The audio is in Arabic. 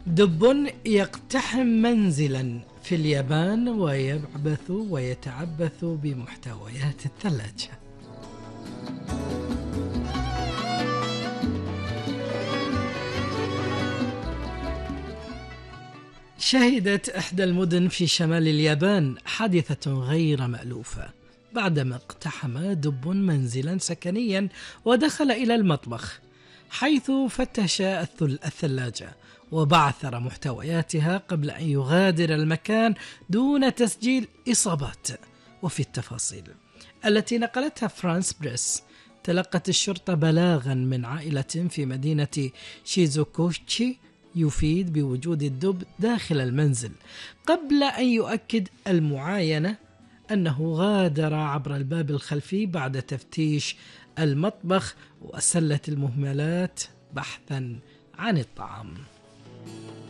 دب يقتحم منزلا في اليابان ويعبث ويتعبث بمحتويات الثلاجة. شهدت إحدى المدن في شمال اليابان حادثة غير مألوفة بعدما اقتحم دب منزلا سكنيا ودخل إلى المطبخ، حيث فتش الثلاجة وبعثر محتوياتها قبل أن يغادر المكان دون تسجيل إصابات. وفي التفاصيل التي نقلتها فرانس بريس، تلقت الشرطة بلاغا من عائلة في مدينة شيزوكوشي يفيد بوجود الدب داخل المنزل، قبل أن يؤكد المعاينة أنه غادر عبر الباب الخلفي بعد تفتيش المطبخ وسلة المهملات بحثا عن الطعام.